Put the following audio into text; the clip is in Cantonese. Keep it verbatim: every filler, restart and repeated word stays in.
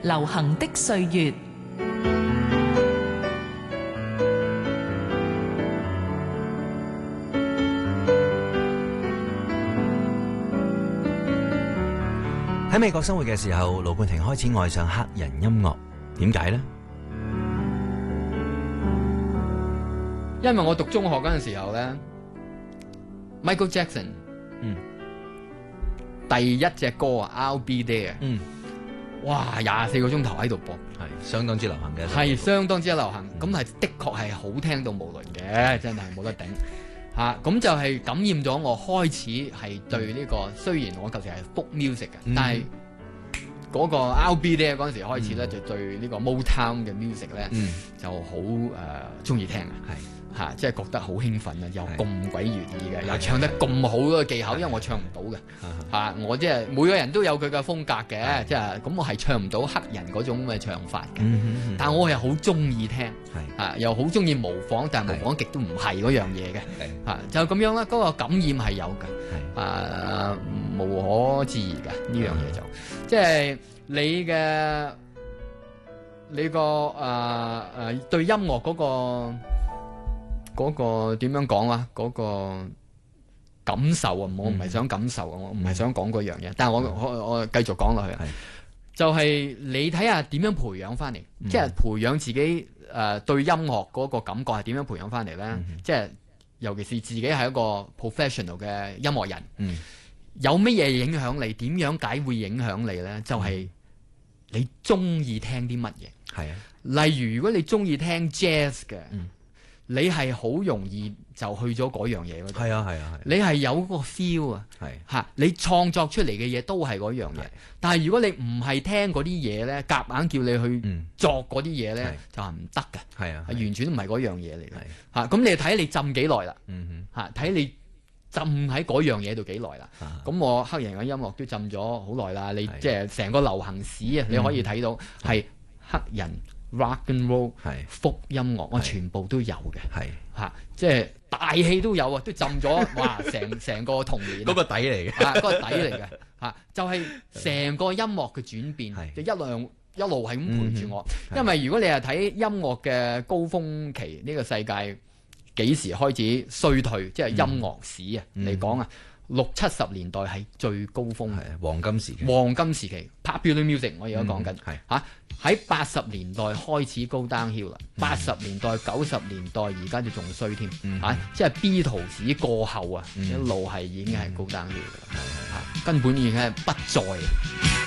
流行的歲月。 喺美國生活嘅時候，盧冠廷開始愛上黑人音樂，點解呢？ 因為我讀中學嗰陣時候咧 ，Michael Jackson， 嗯， 第一隻歌啊 ，I'll Be There， 嗯， 哇，廿四個鐘頭喺度播， 係相當之流行嘅， 係相當之流行，咁係、嗯、的確係好聽到無倫嘅，真係冇得頂嚇。咁、啊、就係感染咗我，開始係對呢、這個，雖然我舊時係 folk music 嘅，嗯、但係嗰個 I'll Be There 嗰陣時開始咧，嗯、就對呢個 Motown 嘅 music 咧，嗯、就好誒中意聽嘅，係。嚇、啊！即係覺得好興奮啊！又咁鬼悅耳嘅，又唱得咁好嗰個技巧，因為我唱唔到嘅嚇、啊。我即係每個人都有佢嘅風格嘅，即係咁我係唱唔到黑人嗰種嘅唱法嘅。嗯嗯嗯、但我又好中意聽，嚇、啊、又好中意模仿，但係模仿極都唔係嗰樣嘢嘅嚇。就咁樣啦，嗰、嗰個感染係有嘅，啊無可置疑嘅呢樣嘢就，即係你嘅你個誒誒對音樂嗰、嗰個。嗰個點樣講啊？嗰、嗰個感受啊，我唔係想感受啊，我唔係想講嗰樣嘢。但係我我我繼續講落去啊，就係你睇下點樣培養翻嚟，嗯、即係培養自己誒、呃、對音樂嗰個感覺係點樣培養翻嚟咧？嗯、即係尤其是自己係一個 professional 嘅音樂人，嗯、有乜嘢影響你？點樣解會影響你咧？就係、是、你中意聽啲乜嘢？係啊，例如如果你中意聽 jazz 嘅。嗯你係好容易就去咗嗰樣嘢嗰度，係啊係啊係。你係有個 feel 啊，係嚇，你創作出嚟嘅嘢都係嗰樣嘢。但係如果你唔係聽嗰啲嘢咧，夾硬叫你去作嗰啲嘢咧，就係唔得嘅。係啊，係完全唔係嗰樣嘢嚟嘅。嚇，咁你睇你浸幾耐啦？嗯哼，嚇睇你浸喺嗰樣嘢度幾耐啦？咁我黑人嘅音樂都浸咗好耐啦。你即係成個流行史啊，你可以睇到係黑人。rock and roll 係folk音樂，我全部都有嘅，係嚇，即係大戲都有啊，都浸咗，哇！成成個童年嗰個底嚟嘅， 啊，嗰個底嚟嘅嚇，就係成個音樂嘅轉變，就一路一路係咁陪住我。因為如果你係睇音樂嘅高峰期，呢個世界幾時開始衰退，即係音樂史啊嚟講啊。六七十年代係最高峰，係黃金時期。黃金時期 popular music 我而家講緊，係嚇喺八十年代開始高 downhill 啦，八十年代九十年代而家就仲衰添，嚇、嗯啊、即係 Beatles 過後啊，嗯、一路係已經係高 downhill 㗎啦，嚇根本已經係不在。